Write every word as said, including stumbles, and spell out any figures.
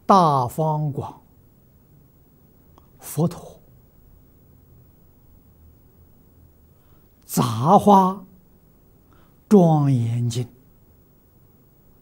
大方广佛陀杂花庄严经